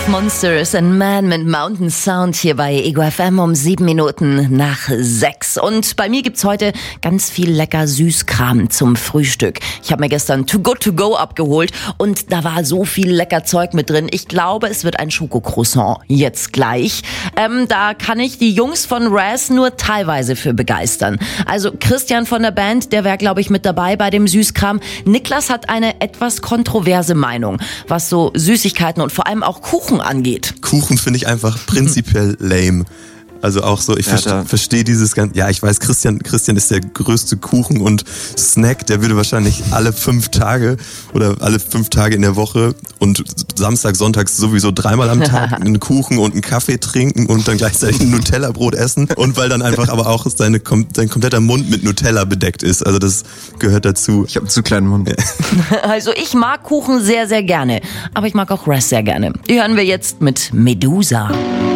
Monsters and Men mit Mountain Sound hier bei Ego FM um 7 Minuten nach 6. Und bei mir gibt's heute ganz viel lecker Süßkram zum Frühstück. Ich habe mir gestern Too Good To Go abgeholt und da war so viel lecker Zeug mit drin. Ich glaube, es wird ein Schokocroissant jetzt gleich. Da kann ich die Jungs von Raz nur teilweise für begeistern. Also Christian von der Band, der wäre, glaube ich, mit dabei bei dem Süßkram. Niklas hat eine etwas kontroverse Meinung, was so Süßigkeiten und vor allem auch Kuchen angeht. Kuchen finde ich einfach prinzipiell lame. Also auch so, ich verstehe dieses ganze, ja, ich weiß, Christian ist der größte Kuchen- und Snack, der würde wahrscheinlich alle 5 Tage in der Woche und Samstag, Sonntag sowieso 3-mal am Tag einen Kuchen und einen Kaffee trinken und dann gleichzeitig ein Nutella-Brot essen und weil dann einfach aber auch sein kompletter Mund mit Nutella bedeckt ist, also das gehört dazu. Ich habe einen zu kleinen Mund. Also ich mag Kuchen sehr, sehr gerne, aber ich mag auch Raz sehr gerne. Die hören wir jetzt mit Medusa.